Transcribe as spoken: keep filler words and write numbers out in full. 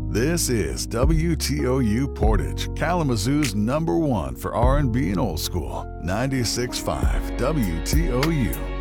This is W T O U Portage, Kalamazoo's number one for R and B and old school. ninety-six point five W T O U.